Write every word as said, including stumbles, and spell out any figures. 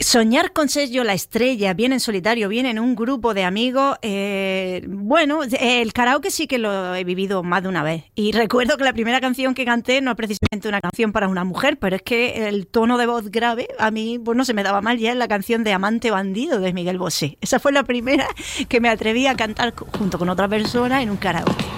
Soñar con ser yo la estrella, bien en solitario, bien en un grupo de amigos, eh, bueno, el karaoke sí que lo he vivido más de una vez. Y recuerdo que la primera canción que canté no es precisamente una canción para una mujer, pero es que el tono de voz grave a mí pues no se me daba mal ya en la canción de Amante Bandido de Miguel Bosé. Esa fue la primera que me atreví a cantar junto con otra persona en un karaoke.